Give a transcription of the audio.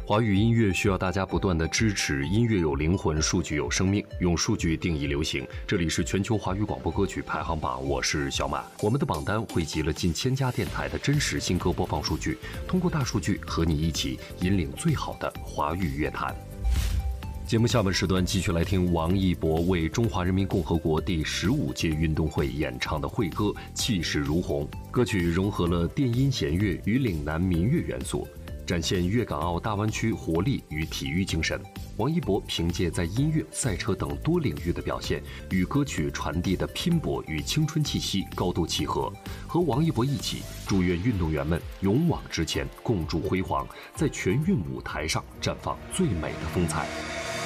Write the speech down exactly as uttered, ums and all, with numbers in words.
华语音乐需要大家不断的支持，音乐有灵魂，数据有生命，用数据定义流行。这里是全球华语广播歌曲排行榜，我是小马。我们的榜单汇集了近千家电台的真实新歌播放数据，通过大数据和你一起引领最好的华语乐坛。节目下半时段继续来听王一博为中华人民共和国第十五届运动会演唱的会歌《气势如虹》。歌曲融合了电音弦乐与岭南民乐元素，展现粤港澳大湾区活力与体育精神。王一博凭借在音乐、赛车等多领域的表现，与歌曲传递的拼搏与青春气息高度契合。和王一博一起，祝愿运动员们勇往直前，共筑辉煌，在全运舞台上绽放最美的风采。